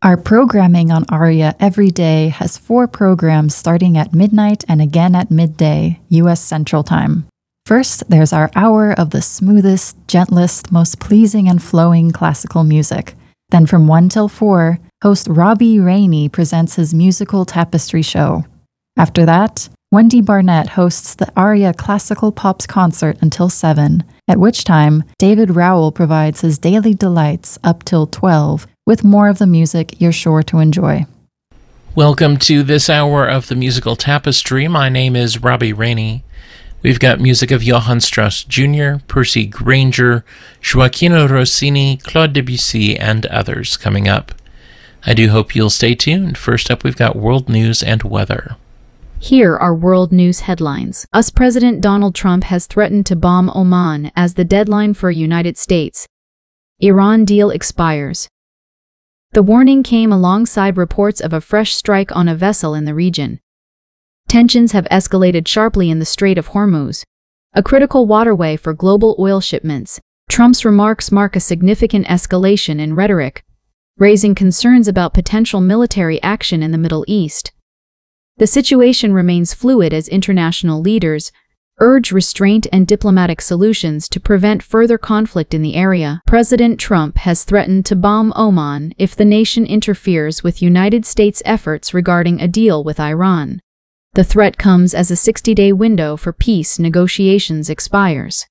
Our programming on ARIA every day has 4 programs starting at midnight and again at midday, U.S. Central Time. First, there's our hour of the smoothest, gentlest, most pleasing and flowing classical music. Then from 1 till 4, host Robbie Rainey presents his musical tapestry show. After that, Wendy Barnett hosts the ARIA Classical Pops concert until 7, at which time David Rowell provides his daily delights up till 12, with more of the music you're sure to enjoy. Welcome to this hour of the Musical Tapestry. My name is Robbie Rainey. We've got music of Johann Strauss Jr., Percy Grainger, Gioacchino Rossini, Claude Debussy, and others coming up. I do hope you'll stay tuned. First up, we've got world news and weather. Here are world news headlines. US President Donald Trump has threatened to bomb Oman as the deadline for United States. Iran deal expires. The warning came alongside reports of a fresh strike on a vessel in the region. Tensions have escalated sharply in the Strait of Hormuz, a critical waterway for global oil shipments. Trump's remarks mark a significant escalation in rhetoric, raising concerns about potential military action in the Middle East. The situation remains fluid as international leaders urge restraint and diplomatic solutions to prevent further conflict in the area. President Trump has threatened to bomb Oman if the nation interferes with United States efforts regarding a deal with Iran. The threat comes as a 60-day window for peace negotiations expires.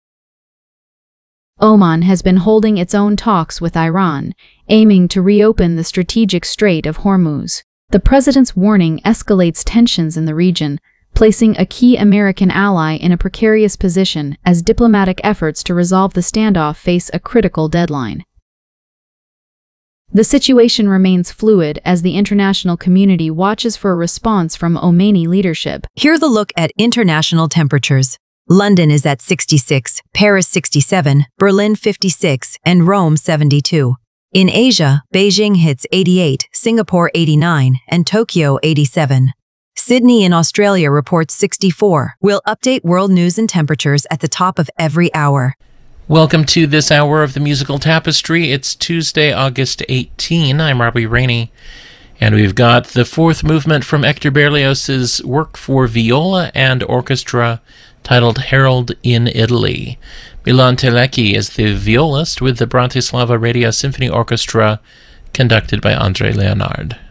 Oman has been holding its own talks with Iran, aiming to reopen the strategic Strait of Hormuz. The president's warning escalates tensions in the region, placing a key American ally in a precarious position as diplomatic efforts to resolve the standoff face a critical deadline. The situation remains fluid as the international community watches for a response from Omani leadership. Here's a look at international temperatures. London is at 66, Paris 67, Berlin 56, and Rome 72. In Asia, Beijing hits 88, Singapore 89, and Tokyo 87. Sydney in Australia reports 64. We'll update world news and temperatures at the top of every hour. Welcome to this hour of the Musical Tapestry. It's Tuesday, August 18. I'm Robbie Rainey, and we've got the 4th movement from Hector Berlioz's work for viola and orchestra titled Harold in Italy. Milan Telecki is the violist with the Bratislava Radio Symphony Orchestra, conducted by André Leonard.